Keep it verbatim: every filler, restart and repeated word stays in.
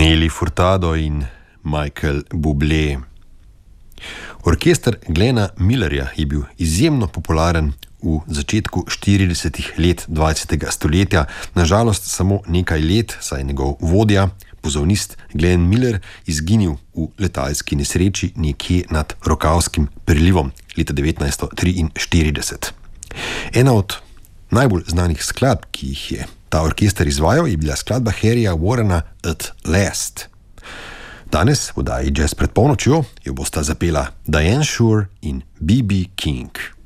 Nelly Furtado in Michael Bublé. Orkester Glena Millerja je bil izjemno popularen v začetku štiridesetih let dvajsetega stoletja, nažalost samo nekaj let, saj je njegov vodja, pozavnist Glenn Miller, izginil v letalski nesreči nekje nad Rokavskim prilivom leta devetnajststo triinštirideset. Ena od najbolj znanih skladb, ki jih je ta orkester izvajal, je bila skladba Harryja Warrena At Last. Danes v oddaji Jazz pred polnočjo jo bosta zapela Diane Shure in B B King.